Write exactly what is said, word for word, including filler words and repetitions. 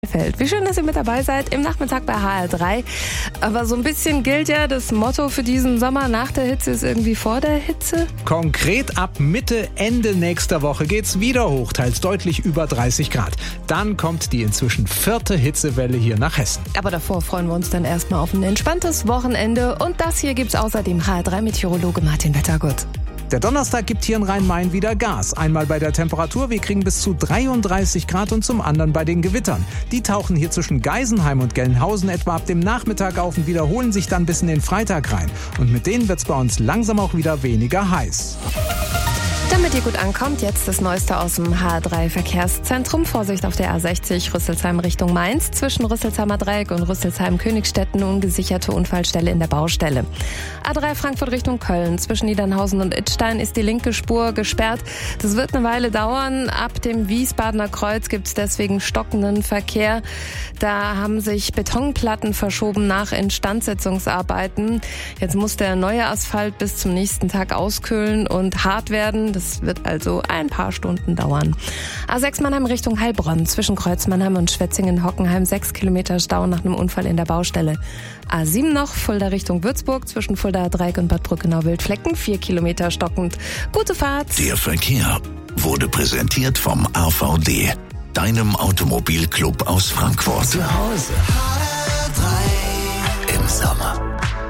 Feld. Wie schön, dass ihr mit dabei seid im Nachmittag bei H R drei. Aber so ein bisschen gilt ja das Motto für diesen Sommer: nach der Hitze ist irgendwie vor der Hitze. Konkret ab Mitte, Ende nächster Woche geht's wieder hoch, teils deutlich über dreißig Grad. Dann kommt die inzwischen vierte Hitzewelle hier nach Hessen. Aber davor freuen wir uns dann erstmal auf ein entspanntes Wochenende. Und das hier gibt's außerdem H R drei Meteorologe Martin Wettergut. Der Donnerstag gibt hier in Rhein-Main wieder Gas. Einmal bei der Temperatur, wir kriegen bis zu dreiunddreißig Grad, und zum anderen bei den Gewittern. Die tauchen hier zwischen Geisenheim und Gelnhausen etwa ab dem Nachmittag auf und wiederholen sich dann bis in den Freitag rein. Und mit denen wird's bei uns langsam auch wieder weniger heiß. Damit ihr gut ankommt, jetzt das Neueste aus dem H R drei Verkehrszentrum. Vorsicht auf der A sechzig Rüsselsheim Richtung Mainz. Zwischen Rüsselsheimer Dreieck und Rüsselsheim-Königstetten ungesicherte Unfallstelle in der Baustelle. A drei Frankfurt Richtung Köln. Zwischen Niedernhausen und Idstein ist die linke Spur gesperrt. Das wird eine Weile dauern. Ab dem Wiesbadener Kreuz gibt es deswegen stockenden Verkehr. Da haben sich Betonplatten verschoben nach Instandsetzungsarbeiten. Jetzt muss der neue Asphalt bis zum nächsten Tag auskühlen und hart werden. Das wird also ein paar Stunden dauern. A sechs Mannheim Richtung Heilbronn. Zwischen Kreuz Mannheim und Schwetzingen-Hockenheim sechs Kilometer Stau nach einem Unfall in der Baustelle. A sieben noch, Fulda Richtung Würzburg. Zwischen Fulda Dreieck und Bad Brückenau-Wildflecken vier Kilometer stockend. Gute Fahrt. Der Verkehr wurde präsentiert vom A V D, deinem Automobilclub aus Frankfurt. Zu Hause. H R drei. Im Sommer.